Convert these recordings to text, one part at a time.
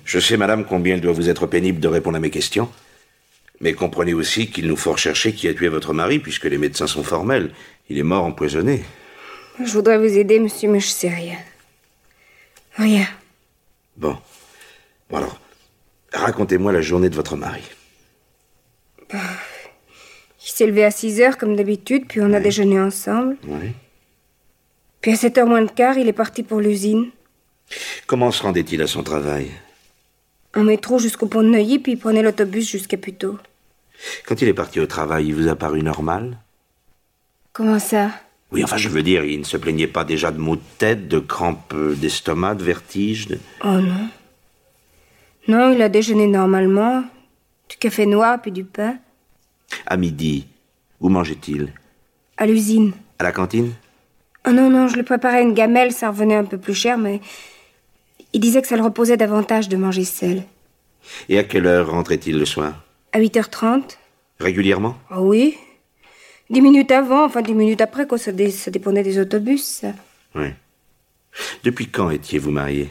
Je sais, madame, combien il doit vous être pénible de répondre à mes questions. Mais comprenez aussi qu'il nous faut rechercher qui a tué votre mari, puisque les médecins sont formels. Il est mort empoisonné. Je voudrais vous aider, monsieur, mais je sais rien. Rien. Bon alors, racontez-moi la journée de votre mari. Il s'est levé à 6h, comme d'habitude, puis on a déjeuné ensemble. Oui. Puis à 7h moins le quart, il est parti pour l'usine. Comment se rendait-il à son travail? En métro jusqu'au pont de Neuilly, puis il prenait l'autobus jusqu'à Puteaux. Quand il est parti au travail, il vous a paru normal? Comment ça? Oui, enfin, je veux dire, il ne se plaignait pas déjà de maux de tête, de crampes d'estomac, de vertiges Oh non. Non, il a déjeuné normalement. Du café noir, puis du pain. À midi, où mangeait-il? À l'usine. À la cantine? Oh non, je lui préparais une gamelle, ça revenait un peu plus cher, mais... Il disait que ça le reposait davantage de manger seul. Et à quelle heure rentrait-il le soir? À 8h30. Régulièrement? Ah oui. 10 minutes avant, enfin 10 minutes après, quoi, ça dépendait des autobus, ça. Oui. Depuis quand étiez-vous mariés?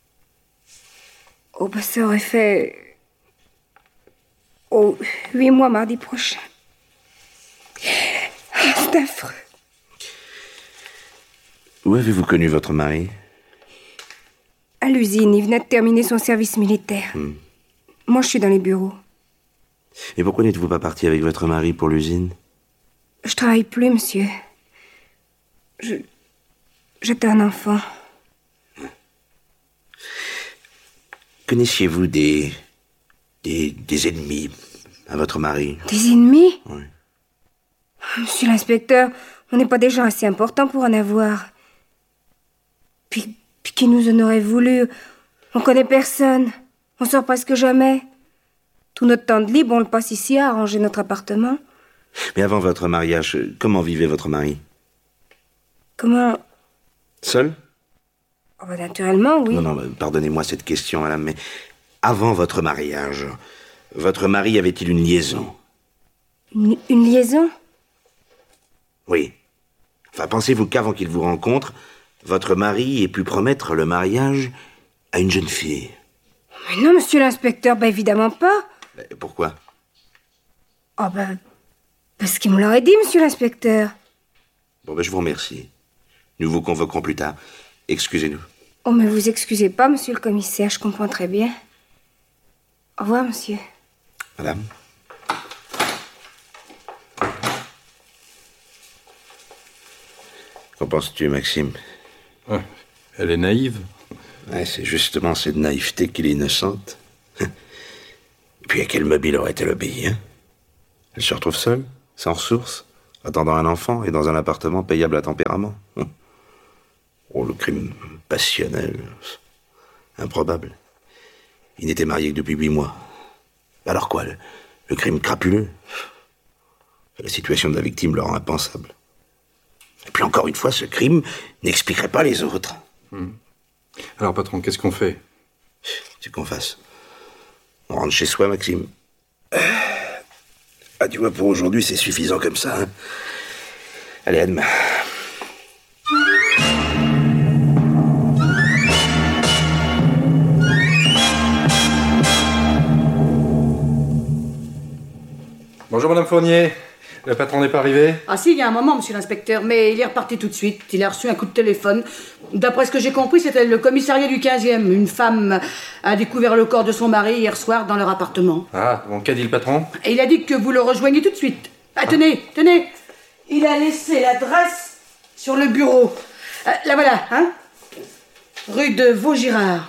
Oh, bah ça aurait fait... 8 mois mardi prochain. Ah, c'est affreux. Où avez-vous connu votre mari? À l'usine, il venait de terminer son service militaire. Moi, je suis dans les bureaux. Et pourquoi n'êtes-vous pas parti avec votre mari pour l'usine? Je travaille plus, monsieur. J'étais un enfant. Connaissiez-vous des ennemis à votre mari? Des ennemis? Oui. Monsieur l'inspecteur, on n'est pas des gens assez importants pour en avoir. Puis qui nous en aurait voulu? On connaît personne. On sort presque jamais. Tout notre temps de libre, on le passe ici à arranger notre appartement. Mais avant votre mariage, comment vivait votre mari? Comment? Seul? Oh, bah, naturellement, oui. Non, pardonnez-moi cette question, madame, mais avant votre mariage, votre mari avait-il une liaison? Une liaison? Oui. Enfin, pensez-vous qu'avant qu'il vous rencontre, votre mari ait pu promettre le mariage à une jeune fille? Mais non, monsieur l'inspecteur, bah évidemment pas. Pourquoi? Oh, bah... Parce qu'il me l'aurait dit, monsieur l'inspecteur. Bon, je vous remercie. Nous vous convoquerons plus tard. Excusez-nous. Oh, mais vous excusez pas, monsieur le commissaire, je comprends très bien. Au revoir, monsieur. Madame? Qu'en penses-tu, Maxime? Elle est naïve. Ouais, c'est justement cette naïveté qui est innocente. Et puis à quel mobile aurait-elle obéi, hein? Elle se retrouve seule, sans ressources, attendant un enfant et dans un appartement payable à tempérament. Oh, le crime passionnel. Improbable. Il n'était marié que depuis 8 mois. Alors quoi, le crime crapuleux? La situation de la victime le rend impensable. Et puis encore une fois, ce crime n'expliquerait pas les autres. Alors, patron, qu'est-ce qu'on fait? C'est qu'on fasse. On rentre chez soi, Maxime. Ah, tu vois, pour aujourd'hui, c'est suffisant comme ça, hein. Allez, à demain. Bonjour, Madame Fournier. Le patron n'est pas arrivé? Ah si, il y a un moment, monsieur l'inspecteur, mais il est reparti tout de suite. Il a reçu un coup de téléphone. D'après ce que j'ai compris, c'était le commissariat du 15e. Une femme a découvert le corps de son mari hier soir dans leur appartement. Ah, bon, qu'a dit le patron? Et il a dit que vous le rejoignez tout de suite. Ah, tenez. Il a laissé l'adresse sur le bureau. La voilà, hein? Rue de Vaugirard.